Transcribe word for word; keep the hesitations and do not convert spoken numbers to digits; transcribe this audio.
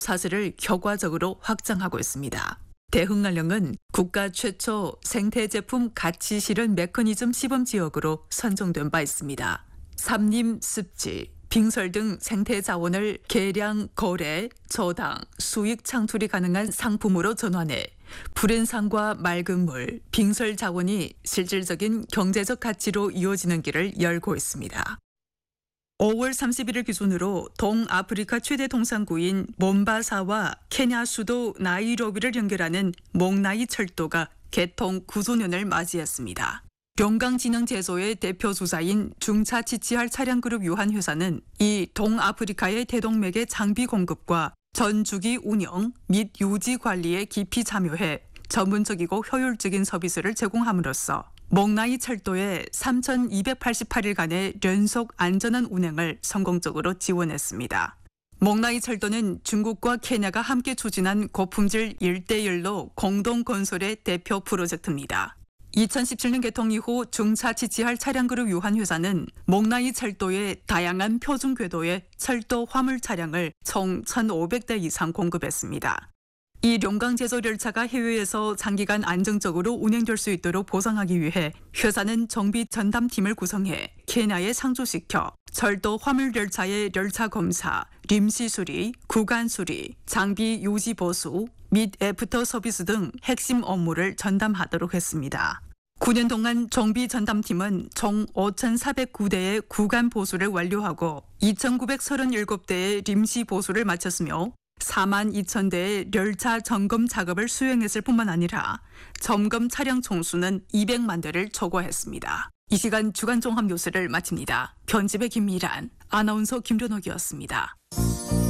사슬을 효과적으로 확장하고 있습니다. 대흥안령은 국가 최초 생태제품 가치 실현 메커니즘 시범 지역으로 선정된 바 있습니다. 삼림, 습지, 빙설 등 생태 자원을 계량, 거래, 저당, 수익 창출이 가능한 상품으로 전환해 불엔산과 맑은 물, 빙설 자원이 실질적인 경제적 가치로 이어지는 길을 열고 있습니다. 오월 삼십일일 기준으로 동아프리카 최대 동산구인 몬바사와 케냐 수도 나이로비를 연결하는 몽나이 철도가 개통 구조 년을 맞이했습니다. 용강진흥제소의 대표 주사인 중차지치할 차량그룹 유한회사는 이 동아프리카의 대동맥의 장비 공급과 전주기 운영 및 유지 관리에 깊이 참여해 전문적이고 효율적인 서비스를 제공함으로써 몽나이 철도의 삼천이백팔십팔일간의 연속 안전한 운행을 성공적으로 지원했습니다. 몽나이 철도는 중국과 케냐가 함께 추진한 고품질 일대일로 공동 건설의 대표 프로젝트입니다. 이천십칠년 개통 이후 중차지치할 차량그룹 유한회사는 몽나이 철도의 다양한 표준 궤도의 철도 화물 차량을 총 천오백대 이상 공급했습니다. 이 용강 제조 열차가 해외에서 장기간 안정적으로 운행될 수 있도록 보상하기 위해 회사는 정비 전담팀을 구성해 케냐에 상주시켜 철도 화물 열차의 열차 검사, 림시 수리, 구간 수리, 장비 유지 보수 및 애프터 서비스 등 핵심 업무를 전담하도록 했습니다. 구 년 동안 정비 전담팀은 총 오천사백구대의 구간 보수를 완료하고 이천구백삼십칠대의 림시 보수를 마쳤으며 사만 이천 대의 열차 점검 작업을 수행했을 뿐만 아니라 점검 차량 총수는 이백만 대를 초과했습니다. 이 시간 주간 종합 뉴스를 마칩니다. 편집의 김미란, 아나운서 김련옥이었습니다.